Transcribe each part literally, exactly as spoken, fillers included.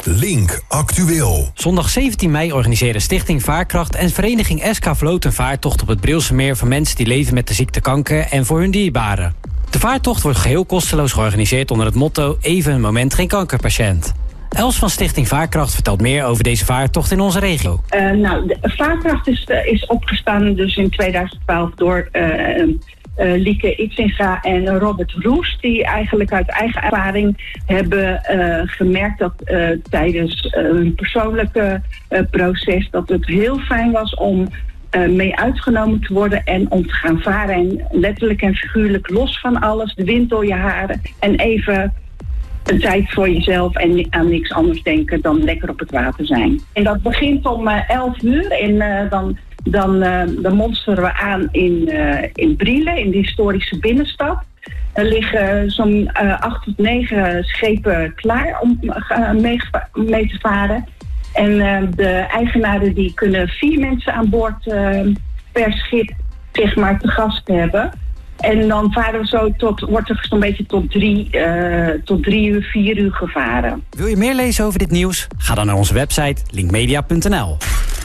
Link Actueel. Zondag zeventien mei organiseren Stichting Vaarkracht en vereniging S K Vloot een vaartocht op het Brielse Meer voor mensen die leven met de ziekte kanker en voor hun dierbaren. De vaartocht wordt geheel kosteloos georganiseerd onder het motto Even een moment geen kankerpatiënt. Els van Stichting Vaarkracht vertelt meer over deze vaartocht in onze regio. Uh, nou, de Vaarkracht is, uh, is opgestaan dus in tweeduizend twaalf door uh, uh, Lieke Itzinga en Robert Roes, die eigenlijk uit eigen ervaring hebben uh, gemerkt dat uh, tijdens uh, hun persoonlijke uh, proces dat het heel fijn was om uh, mee uitgenomen te worden en om te gaan varen. En letterlijk en figuurlijk los van alles, de wind door je haren en even een tijd voor jezelf en aan niks anders denken dan lekker op het water zijn. En dat begint om uh, elf uur en uh, dan, dan, uh, dan monsteren we aan in, uh, in Brielle, in de historische binnenstad. Er liggen zo'n uh, acht tot negen schepen klaar om uh, mee, mee te varen. En uh, de eigenaren die kunnen vier mensen aan boord uh, per schip zeg maar te gast hebben. En dan varen we zo tot, wordt er zo'n beetje tot drie, uh, tot drie uur, vier uur gevaren. Wil je meer lezen over dit nieuws? Ga dan naar onze website linkmedia punt n l.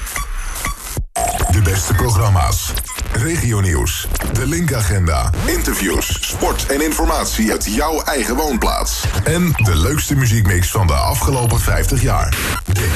De beste programma's, regionieuws, de Link-agenda, interviews, sport en informatie uit jouw eigen woonplaats. En de leukste muziekmix van de afgelopen vijftig jaar.